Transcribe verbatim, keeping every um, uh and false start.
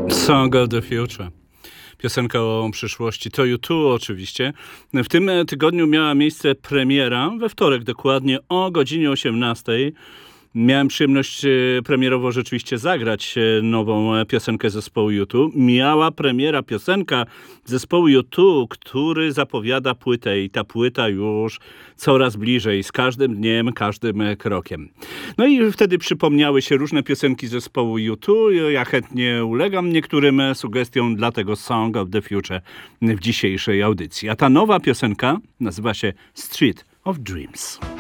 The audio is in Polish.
Song of the Future. Piosenka o przyszłości. To U dwa oczywiście. W tym tygodniu miała miejsce premiera, we wtorek dokładnie o godzinie osiemnastej. Miałem przyjemność premierowo rzeczywiście zagrać nową piosenkę zespołu U dwa. Miała premiera piosenka zespołu U dwa, który zapowiada płytę i ta płyta już coraz bliżej, z każdym dniem, każdym krokiem. No i wtedy przypomniały się różne piosenki zespołu U dwa. Ja chętnie ulegam niektórym sugestiom, dlatego Song of the Future w dzisiejszej audycji. A ta nowa piosenka nazywa się Street of Dreams.